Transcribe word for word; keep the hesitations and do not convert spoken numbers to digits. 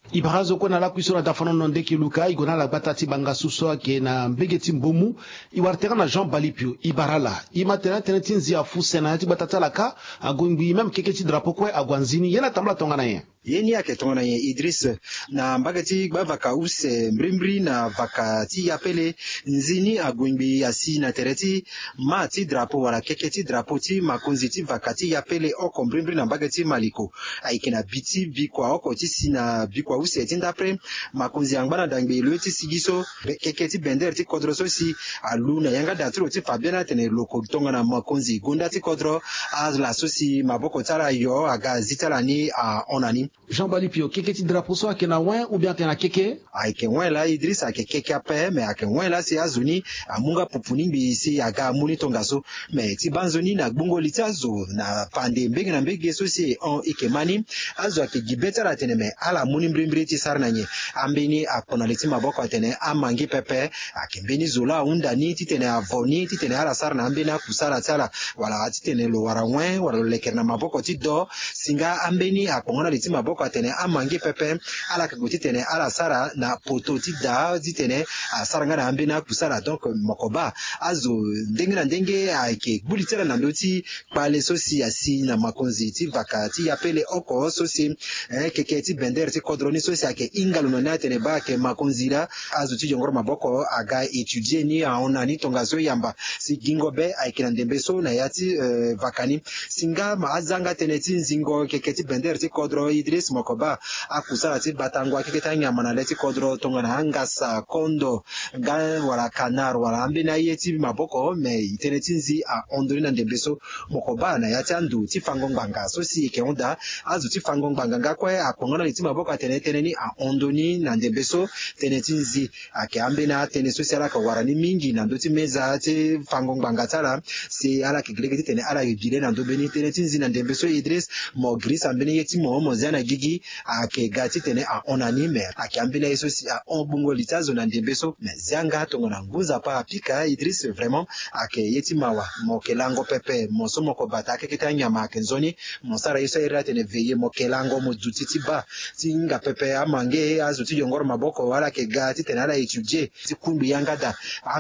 Ibarazo ko na la kuisona tafano nonde ki luka igona la batati banga suso ke na mbegeti mbomu iwartera na Jean Balipio ibarala imatena tenetinzi ya fusena ti batata laka agongbi même keketi drapeau kwe agwanzini yena tambla tongana ye yeni yake tongana ye Idris na mbagati bavaka use mbrimbri na vakati yapele nzini agongbi asi na tereti mati drapeau wala keketi drapeau ti makonzi ti vakati yapele oko mbrimbri na mbagati maliko aikena biti bikwa oko ti sina bikwa use ti ndapre makonzi yangbana dangbe lo ti sigiso keketi bender ti kodro so si alu na yanga datro ti fabiana tene loko tongana makonzi gonda ti kodro azla so si maboko tala yo aga zitala ni a onani Jean Balipio keketi drapeau so akena wen ou bien tena keke aike wen la Idris ake keke ape me ake wen la si azuni amunga pupuni bi si aga muni tongaso me ti banzoni na gbongo litazo na pande mbege na mbege so si on ikemani azo ake gibeta la tene me ala muni mbrimbri ti sarna nye ambeni akona liti maboko tene amangi pepe ake mbeni zola undani ti tene avoni ti tene ala sarna ambeni akusala tala wala ti tene lo wara wen wala lo leker na maboko ti do singa ambeni akongona liti maboko tene amangi pepe ala kagoti tene ala sara na poto ti da ti tene asara ngana ambeni akusala donc mokoba azo ndenge na ndenge ake gbuli tala na ndo ti kpale so si asi na makonzi ti vaka ti yapele oko so si eh, keke ti bender ti kodroni so si ake ingalo no na tene ba ke makonzi la azo ti jongoro maboko aga étudier ni aona ni tonga so yamba si gingo be ake na ndembe so na ya ti uh, vakani singa ma azanga tene ti nzingo keke ti bender ti kodro Idris mokoba akusala ti batangwa keke ta nyama na le ti kodro tonga na angasa kondo ga wala kanar wala ambe na ye ti maboko me tene ti nzi a ondoni na ndembe so mokoba na ya ti andu ti fangongbanga so si ke onda azo ti fangongbanga nga kwe akongona li ti maboko tene tene ni a ondoni na ndembe so tene ti nzi ake ambe na tene so si ala ka wara ni mingi na ndo ti meza ti fangongbanga tala si ala ke grege ti tene ala yibile na ndo beni tene ti nzi na ndembe so Idris mo gris ambeni ye ti mo mo zana gigi ake ga ti tene a onani me ake ambe na ye so si a on bungo li tazo na ndembe so me zanga tongona nguza pa apika Idris vraiment ake ye ti mawa mo kelango pepe mo so mo ko bata ke ta nyama ke nzoni mo sara yeso ira tene veye mo kelango mo duti ti ba ti nga pepe amange azo ti yongoro maboko wala ke ga ti tene ala étudier ti kundu yanga da